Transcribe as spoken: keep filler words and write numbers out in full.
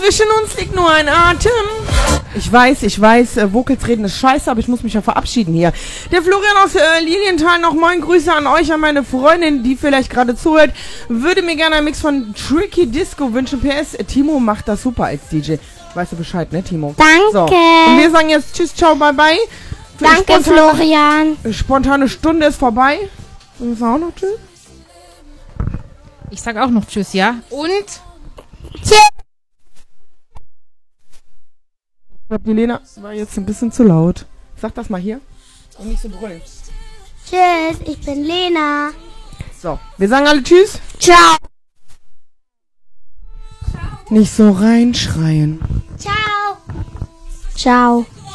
Zwischen uns liegt nur ein Atem. Ich weiß, ich weiß, äh, Vocals reden ist scheiße, aber ich muss mich ja verabschieden hier. Der Florian aus äh, Lilienthal, noch moin Grüße an euch, an meine Freundin, die vielleicht gerade zuhört. Würde mir gerne einen Mix von Tricky Disco wünschen. P S, Timo macht das super als D J. Weißt du Bescheid, ne, Timo? Danke. So. Und wir sagen jetzt tschüss, ciao, bye, bye. Für Danke, spontane, Florian. Spontane Stunde ist vorbei. Und wir sagen auch noch tschüss. Ich sag auch noch tschüss, ja? Und? Tschüss. Ich glaube, die Lena war jetzt ein bisschen zu laut. Sag das mal hier. Und nicht so brüllen. Tschüss, ich bin Lena. So, wir sagen alle tschüss. Ciao. Nicht so reinschreien. Ciao. Ciao.